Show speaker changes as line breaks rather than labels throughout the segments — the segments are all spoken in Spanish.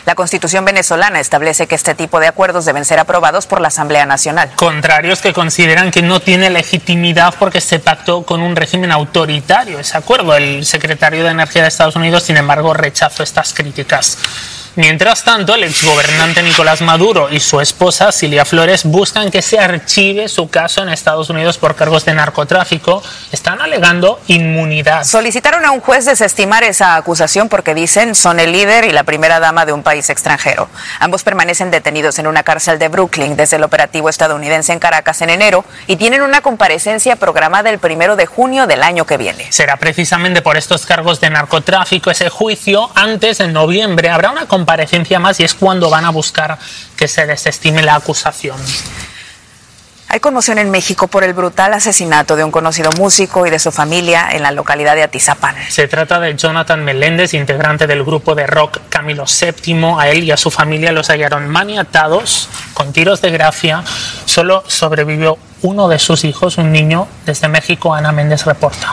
La Constitución venezolana establece que este tipo de acuerdos deben ser aprobados por la Asamblea Nacional.
Contrarios que consideran que no tiene legitimidad porque se pactó con un régimen autoritario ese acuerdo. El secretario de Energía de Estados Unidos, sin embargo, rechazó estas críticas. Mientras tanto, el exgobernante Nicolás Maduro y su esposa, Cilia Flores, buscan que se archive su caso en Estados Unidos por cargos de narcotráfico. Están alegando inmunidad.
Solicitaron a un juez desestimar esa acusación porque dicen son el líder y la primera dama de un país extranjero. Ambos permanecen detenidos en una cárcel de Brooklyn desde el operativo estadounidense en Caracas en enero y tienen una comparecencia programada el 1 de junio del año que viene.
Será precisamente por estos cargos de narcotráfico ese juicio. Antes, en noviembre, habrá una comparecencia más y es cuando van a buscar que se desestime la acusación.
Hay conmoción en México por el brutal asesinato de un conocido músico y de su familia en la localidad de Atizapán.
Se trata de Jonathan Meléndez, integrante del grupo de rock Camilo VII. A él y a su familia los hallaron maniatados con tiros de gracia. Solo sobrevivió uno de sus hijos, un niño. Desde México, Ana Méndez reporta.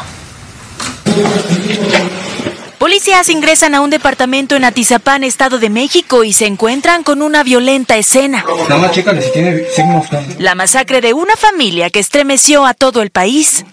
Policías ingresan a un departamento en Atizapán, Estado de México, y se encuentran con una violenta escena. La masacre de una familia que estremeció a todo el país.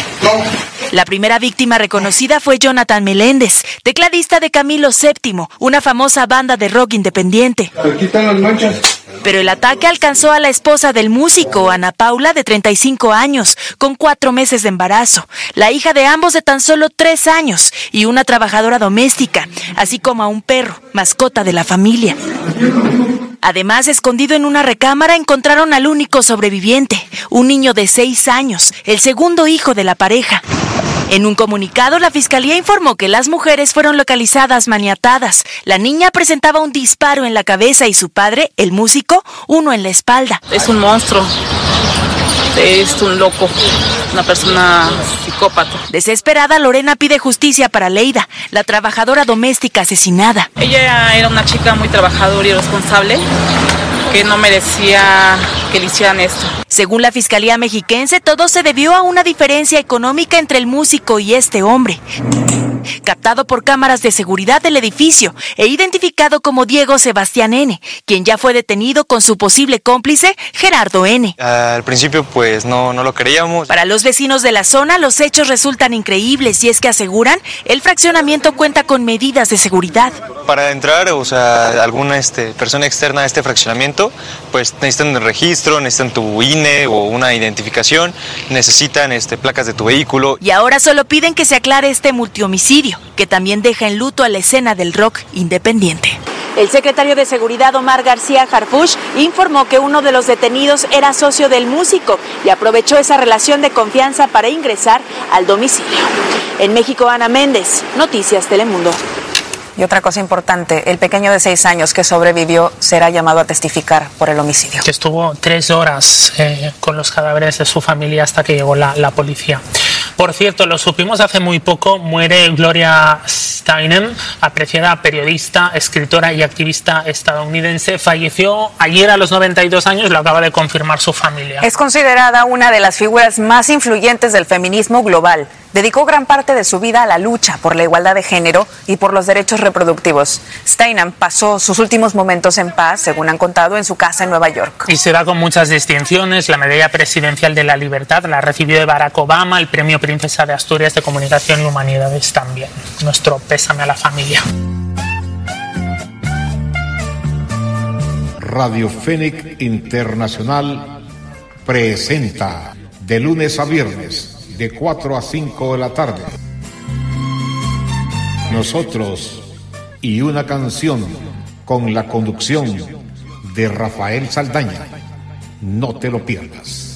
La primera víctima reconocida fue Jonathan Meléndez, tecladista de Camilo VII, una famosa banda de rock independiente.
Aquí están las manchas.
Pero el ataque alcanzó a la esposa del músico, Ana Paula, de 35 años, con 4 meses de embarazo, la hija de ambos de tan solo 3 años y una trabajadora doméstica, así como a un perro, mascota de la familia. Además, escondido en una recámara, encontraron al único sobreviviente, un niño de 6 años, el segundo hijo de la pareja. En un comunicado, la Fiscalía informó que las mujeres fueron localizadas maniatadas. La niña presentaba un disparo en la cabeza y su padre, el músico, uno en la espalda.
Es un monstruo, es un loco, una persona psicópata.
Desesperada, Lorena pide justicia para Leida, la trabajadora doméstica asesinada.
Ella era una chica muy trabajadora y responsable, que no merecía que le hicieran esto.
Según la Fiscalía mexiquense, todo se debió a una diferencia económica entre el músico y este hombre, captado por cámaras de seguridad del edificio e identificado como Diego Sebastián N., quien ya fue detenido con su posible cómplice, Gerardo N.
Al principio pues no lo creíamos.
Para los vecinos de la zona, los hechos resultan increíbles y es que aseguran el fraccionamiento cuenta con medidas de seguridad.
Para entrar, o sea, alguna persona externa a este fraccionamiento, pues necesitan un registro, necesitan tu INE o una identificación, necesitan placas de tu vehículo.
Y ahora solo piden que se aclare este multihomicidio, que también deja en luto a la escena del rock independiente. El secretario de Seguridad, Omar García Harfuch, informó que uno de los detenidos era socio del músico y aprovechó esa relación de confianza para ingresar al domicilio. En México, Ana Méndez, Noticias Telemundo.
Y otra cosa importante, el pequeño de 6 años que sobrevivió será llamado a testificar por el homicidio.
Que estuvo 3 horas con los cadáveres de su familia hasta que llegó la policía. Por cierto, lo supimos hace muy poco, muere Gloria Steinem, apreciada periodista, escritora y activista estadounidense. Falleció ayer a los 92 años, lo acaba de confirmar su familia.
Es considerada una de las figuras más influyentes del feminismo global. Dedicó gran parte de su vida a la lucha por la igualdad de género y por los derechos reproductivos. Steinem pasó sus últimos momentos en paz, según han contado, en su casa en Nueva York.
Y se va con muchas distinciones. La medalla presidencial de la libertad la recibió de Barack Obama, el premio Princesa de Asturias de Comunicación y Humanidades también. Nuestro pésame a la familia.
Radio Fenec Internacional presenta de lunes a viernes de 4 a 5 de la tarde. Nosotros y una canción con la conducción de Rafael Saldaña. No te lo pierdas.